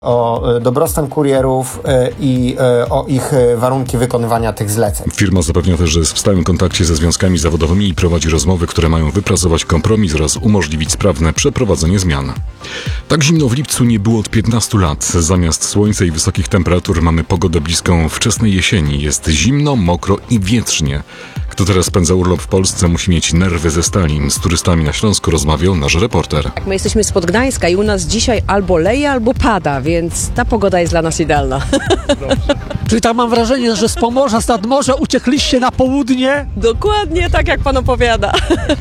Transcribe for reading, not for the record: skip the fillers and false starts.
o dobrostan kurierów i o ich warunki wykonywania tych zleceń. Firma zapewnia też, że jest w stałym kontakcie ze związkami zawodowymi i prowadzi rozmowy, które mają wypracować kompromis oraz umożliwić sprawne przeprowadzenie zmian. Tak zimno w lipcu nie było od 15 lat. Zamiast słońca i wysokich temperatur mamy pogodę bliską wczesnej jesieni. Jest zimno, mokro i wietrznie. Kto teraz spędza urlop w Polsce, musi mieć nerwy ze stali. Z turystami na Śląsku rozmawiał nasz reporter. My jesteśmy spod Gdańska i u nas dzisiaj albo leje, albo pada, więc ta pogoda jest dla nas idealna. Czyli tak mam wrażenie, że z Pomorza, z nad morza uciekliście na południe? Dokładnie tak, jak pan opowiada.